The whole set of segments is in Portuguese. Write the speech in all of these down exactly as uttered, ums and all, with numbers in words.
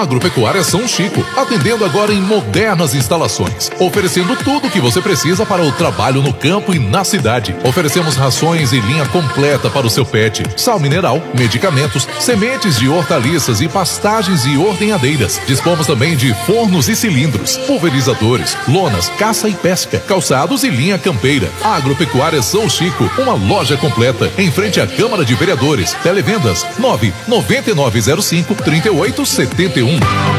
Agropecuária São Chico, atendendo agora em modernas instalações, oferecendo tudo o que você precisa para o trabalho no campo e na cidade. Oferecemos rações e linha completa para o seu pet, sal mineral, medicamentos, sementes de hortaliças e pastagens e ordenhadeiras. Dispomos também de fornos e cilindros, pulverizadores, lonas, caça e pesca, calçados e linha campeira. Agropecuária São Chico, uma loja completa em frente à Câmara de Vereadores. Televendas nove nove nove zero cinco, três oito sete um.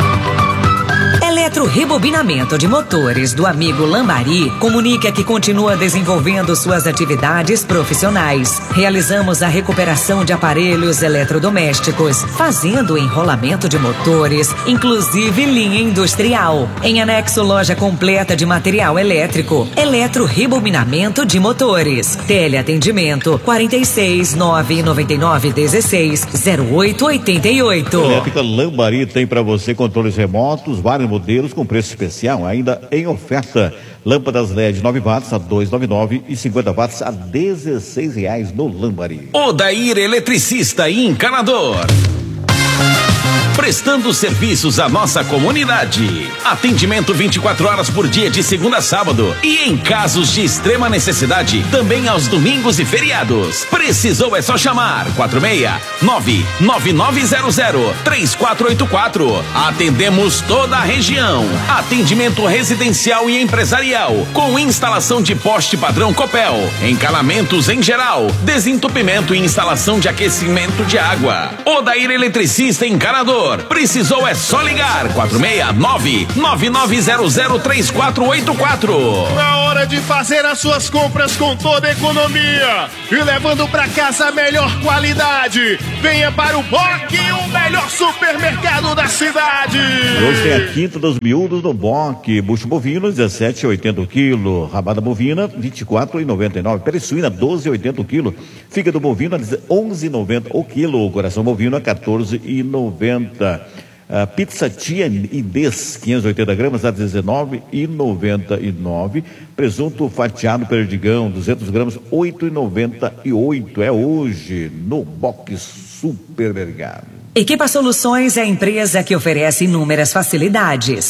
Eletrorebobinamento de motores do amigo Lambari comunica que continua desenvolvendo suas atividades profissionais. Realizamos a recuperação de aparelhos eletrodomésticos, fazendo enrolamento de motores, inclusive linha industrial. Em anexo, loja completa de material elétrico. Eletrorebobinamento de motores. Teleatendimento quarenta e seis, nove nove nove, dezesseis, zero oito oito oito. Elétrica Lambari tem para você controles remotos, vários modelos com preço especial, ainda em oferta. Lâmpadas L E D nove watts a dois reais e noventa e nove e cinquenta watts a dezesseis reais no Lambari. Odair Eletricista e Encanador. Prestando serviços à nossa comunidade. Atendimento vinte e quatro horas por dia de segunda a sábado e em casos de extrema necessidade, também aos domingos e feriados. Precisou é só chamar quatro seis nove nove nove zero zero três quatro oito quatro. Atendemos toda a região. Atendimento residencial e empresarial com instalação de poste padrão Copel, encanamentos em geral, desentupimento e instalação de aquecimento de água. Odair Eletricista e Encanador. Precisou é só ligar quatro seis nove nove nove zero zero três quatro oito quatro. Na hora de fazer as suas compras com toda a economia e levando para casa a melhor qualidade, venha para o B O C, o melhor supermercado da cidade. Hoje tem a quinta dos miúdos do B O C. Bucho bovino dezessete reais e oitenta o quilo, rabada bovina vinte e quatro reais e noventa e nove, pele suína doze reais e oitenta o quilo, fígado bovino onze reais e noventa o quilo, coração bovino a quatorze reais e noventa. Uh, pizza Tia Inês, quinhentas e oitenta gramas a dezenove reais e noventa e nove. Presunto fatiado Perdigão, duzentas gramas, oito reais e noventa e oito. É hoje no Box Supermercado. Equipa Soluções é a empresa que oferece inúmeras facilidades.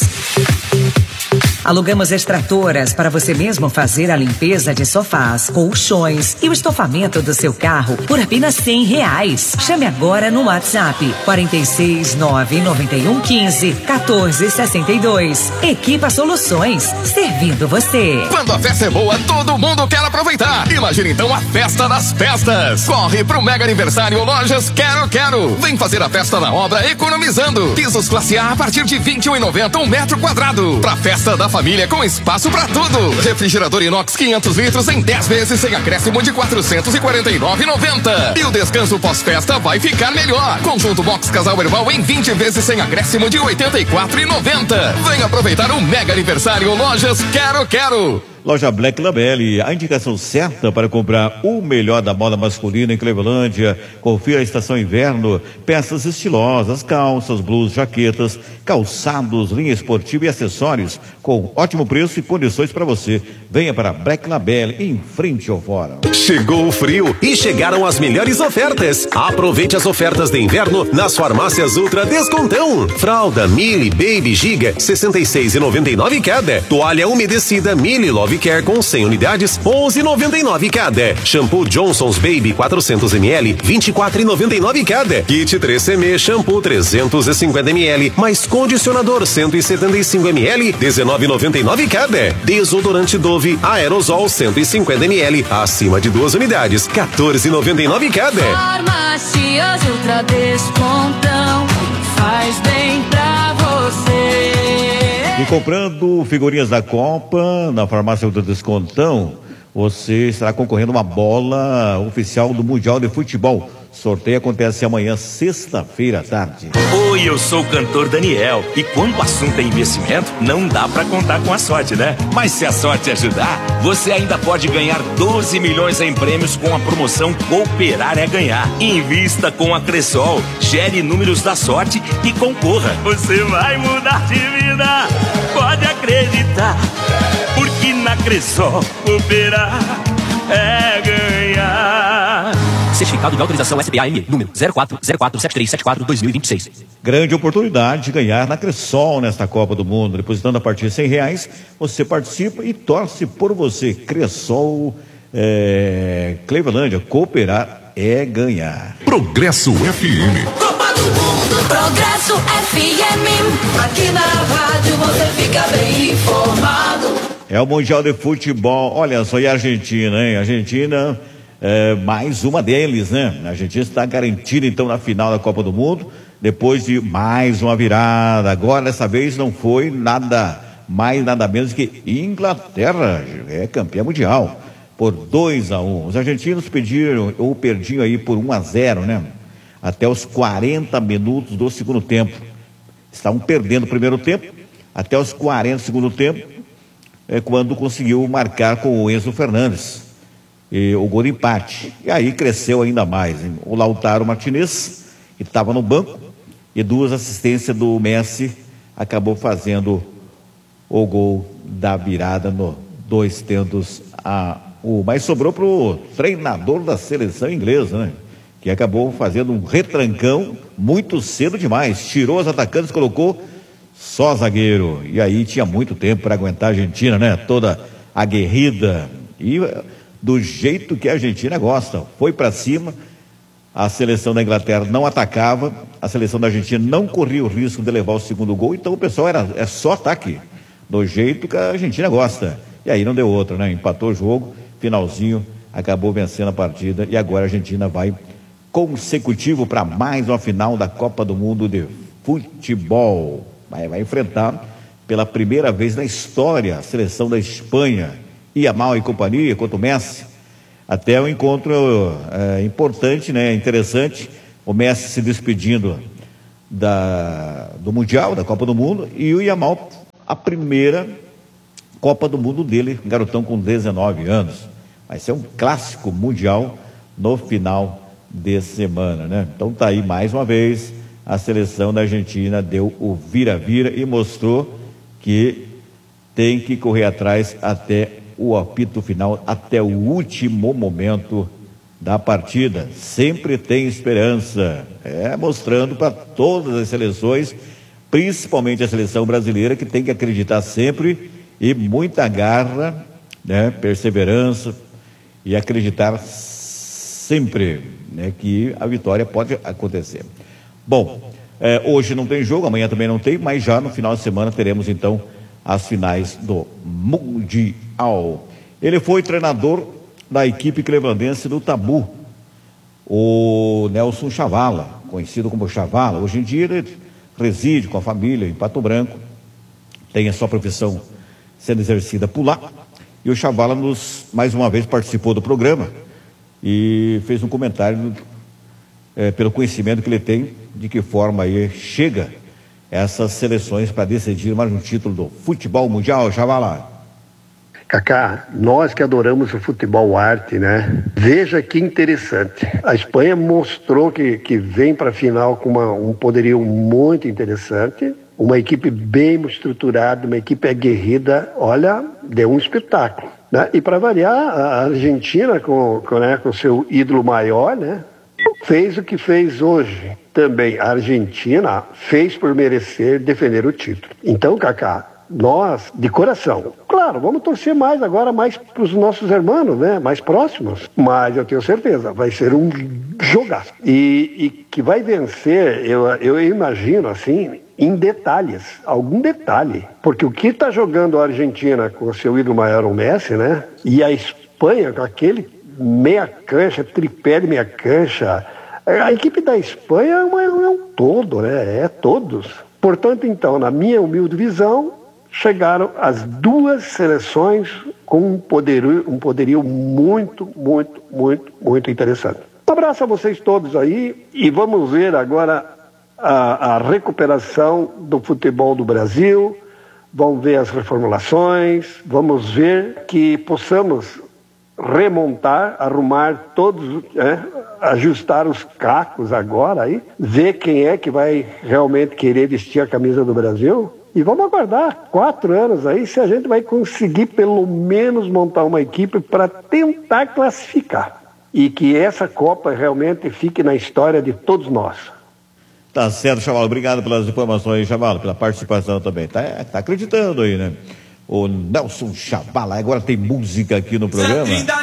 Alugamos extratoras para você mesmo fazer a limpeza de sofás, colchões e o estofamento do seu carro por apenas cem reais. Chame agora no WhatsApp quarenta e seis, nove nove um, quinze, quatorze sessenta e dois. Equipa Soluções, servindo você. Quando a festa é boa, todo mundo quer aproveitar. Imagina então a festa das festas. Corre pro Mega Aniversário Lojas Quero Quero. Vem fazer a festa na obra economizando. Pisos classe A a partir de vinte e um reais e noventa um metro quadrado. Pra festa da família com espaço pra tudo. Refrigerador inox quinhentos litros em dez vezes sem acréscimo de quatrocentos e quarenta e nove reais e noventa centavos. E o descanso pós-festa vai ficar melhor. Conjunto Box Casal Herbal em vinte vezes sem acréscimo de oitenta e quatro reais e noventa centavos. Vem aproveitar o Mega Aniversário Lojas Quero Quero. Loja Black Label, a indicação certa para comprar o melhor da moda masculina em Clevelândia. Confira a estação inverno, peças estilosas, calças, blusas, jaquetas, calçados, linha esportiva e acessórios com ótimo preço e condições para você. Venha para Black Label em frente ao fórum. Chegou o frio e chegaram as melhores ofertas. Aproveite as ofertas de inverno nas farmácias Ultra Descontão. Fralda Mili Baby Giga sessenta e seis reais e noventa e nove cada. Toalha umedecida Mili Love Care com cem unidades, onze reais e noventa e nove cada. Shampoo Johnson's Baby quatrocentos mililitros, vinte e quatro reais e noventa e nove cada. Kit três C M Shampoo trezentos e cinquenta mililitros, mais condicionador cento e setenta e cinco mililitros, dezenove reais e noventa e nove cada. Desodorante Dove Aerosol cento e cinquenta mililitros, acima de duas unidades, quatorze reais e noventa e nove cada. Farmácias Ultra Descontão, faz bem pra você. E comprando figurinhas da Copa na farmácia do Descontão, você estará concorrendo a uma bola oficial do Mundial de Futebol. Sorteio acontece amanhã, sexta-feira à tarde. Oi, eu sou o cantor Daniel. E quando o assunto é investimento, não dá pra contar com a sorte, né? Mas se a sorte ajudar, você ainda pode ganhar doze milhões em prêmios com a promoção Cooperar é Ganhar. Invista com a Cressol, gere números da sorte e concorra. Você vai mudar de vida, pode acreditar. Porque na Cressol, cooperar é ganhar. Certificado de autorização S P A M, número zero quatro zero quatro sete três sete quatro dois mil e vinte e seis. Grande oportunidade de ganhar na Cressol nesta Copa do Mundo. Depositando a partir de cem reais, você participa e torce por você. Cressol, é, Clevelândia, cooperar é ganhar. Progresso F M. Copa do Mundo, Progresso F M. Aqui na rádio você fica bem informado. É o Mundial de Futebol. Olha só, e a Argentina, hein? A Argentina, é, mais uma deles, né? A Argentina está garantida, então, na final da Copa do Mundo, depois de mais uma virada. Agora, dessa vez, não foi nada mais, nada menos que Inglaterra, é campeã mundial, por dois a um. Os argentinos pediram, ou perdiam aí por um a zero, né? Até os quarenta minutos do segundo tempo. Estavam perdendo o primeiro tempo, até os quarenta do segundo tempo, é quando conseguiu marcar com o Enzo Fernandes e o gol de empate, e aí cresceu ainda mais, hein? O Lautaro Martinez, que estava no banco, e duas assistências do Messi, acabou fazendo o gol da virada no dois tentos a um, mas sobrou para o treinador da seleção inglesa, né? Que acabou fazendo um retrancão muito cedo demais, tirou os atacantes, colocou só zagueiro, e aí tinha muito tempo para aguentar a Argentina, né? Toda aguerrida, e do jeito que a Argentina gosta, foi para cima. A seleção da Inglaterra não atacava, a seleção da Argentina não corria o risco de levar o segundo gol, então o pessoal era é só ataque, do jeito que a Argentina gosta, e aí não deu outra, né? Empatou o jogo, finalzinho, acabou vencendo a partida, e agora a Argentina vai consecutivo para mais uma final da Copa do Mundo de Futebol. Vai, vai enfrentar pela primeira vez na história a seleção da Espanha, Yamal e companhia, contra o Messi. Até um encontro é, importante, né? Interessante, o Messi se despedindo da, do Mundial, da Copa do Mundo, e o Yamal, a primeira Copa do Mundo dele, garotão com dezenove anos. Vai ser um clássico mundial no final de semana, né? Então tá aí mais uma vez. A seleção da Argentina deu o vira-vira e mostrou que tem que correr atrás até o apito final, até o último momento da partida. Sempre tem esperança. É, mostrando para todas as seleções, principalmente a seleção brasileira, que tem que acreditar sempre, e muita garra, né, perseverança, e acreditar sempre, né, que a vitória pode acontecer. Bom, eh, hoje não tem jogo, amanhã também não tem, mas já no final de semana teremos então as finais do Mundial. Ele foi treinador da equipe clevandense do Tabu, o Nelson Chavala, conhecido como Chavala. Hoje em dia ele reside com a família em Pato Branco, tem a sua profissão sendo exercida por lá, e o Chavala nos, mais uma vez participou do programa e fez um comentário É, pelo conhecimento que ele tem, de que forma aí chega essas seleções para decidir mais um título do futebol mundial. Chavala. Cacá, nós que adoramos o futebol arte, né? Veja que interessante. A Espanha mostrou que, que vem para a final com uma, um poderio muito interessante, uma equipe bem estruturada, uma equipe aguerrida. Olha, deu um espetáculo, né? E para variar, a Argentina com, com, né, com seu ídolo maior, né, fez o que fez hoje. Também a Argentina fez por merecer defender o título. Então, Cacá, nós, de coração, claro, vamos torcer mais agora, mais para os nossos irmãos, né, mais próximos, mas eu tenho certeza, vai ser um jogaço. E, e que vai vencer, eu, eu imagino assim, em detalhes, algum detalhe, porque o que está jogando a Argentina com o seu ídolo maior, o Messi, né, e a Espanha com aquele meia cancha, tripé de meia cancha, a equipe da Espanha é, uma, é um todo, né, é todos. Portanto, então, na minha humilde visão, chegaram as duas seleções com um poderio, um poderio muito, muito, muito, muito interessante. Um abraço a vocês todos aí e vamos ver agora a, a recuperação do futebol do Brasil, vamos ver as reformulações, vamos ver que possamos remontar, arrumar todos, é, ajustar os cacos agora aí, ver quem é que vai realmente querer vestir a camisa do Brasil. E vamos aguardar quatro anos aí se a gente vai conseguir pelo menos montar uma equipe para tentar classificar. e que essa Copa realmente fique na história de todos nós. Tá certo, Chavalo. Obrigado pelas informações, Chavalo, pela participação também. Tá, tá acreditando aí, né? O Nelson Chavala, agora tem música aqui no programa.